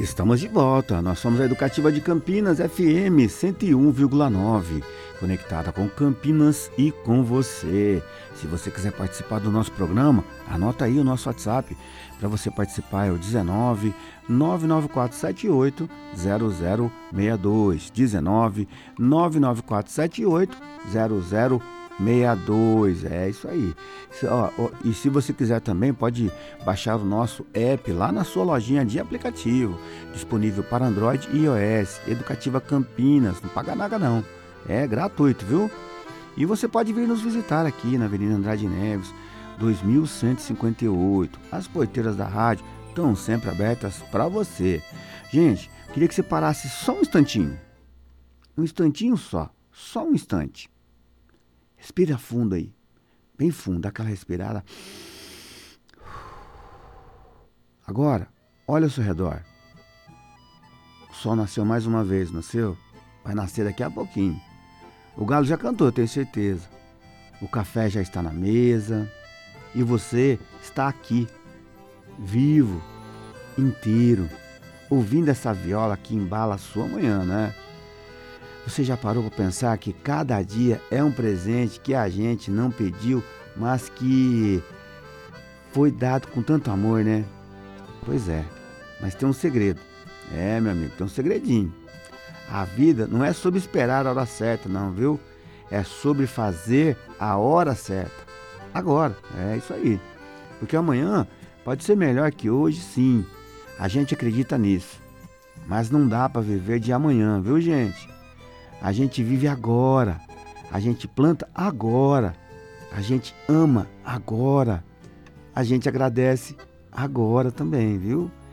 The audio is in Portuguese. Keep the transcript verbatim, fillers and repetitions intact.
Estamos de volta. Nós somos a Educativa de Campinas, F M cento e um vírgula nove, conectada com Campinas e com você. Se você quiser participar do nosso programa, anota aí o nosso WhatsApp. Para você participar é o dezenove, nove nove quatro sete oito, zero zero seis dois. dezenove, nove nove quatro sete oito, zero zero seis dois. É isso aí. Ó, ó, e se você quiser também, pode baixar o nosso app lá na sua lojinha de aplicativo, disponível para Android e iOS, Educativa Campinas. Não paga nada não, é gratuito, viu? E você pode vir nos visitar aqui na Avenida Andrade Neves, dois mil cento e cinquenta e oito. As porteiras da rádio estão sempre abertas para você. Gente, queria que você parasse só um instantinho. Um instantinho só, só um instante. Respira fundo aí, bem fundo, dá aquela respirada. Agora, olha ao seu redor. O sol nasceu mais uma vez, nasceu? Vai nascer daqui a pouquinho. O galo já cantou, eu tenho certeza. O café já está na mesa. E você está aqui, vivo, inteiro, ouvindo essa viola que embala a sua manhã, né? Você já parou para pensar que cada dia é um presente que a gente não pediu, mas que foi dado com tanto amor, né? Pois é, mas tem um segredo. É, meu amigo, tem um segredinho. A vida não é sobre esperar a hora certa, não, viu? É sobre fazer a hora certa. Agora, é isso aí. Porque amanhã pode ser melhor que hoje, sim. A gente acredita nisso. Mas não dá para viver de amanhã, viu, gente? A gente vive agora, a gente planta agora, a gente ama agora, a gente agradece agora também, viu?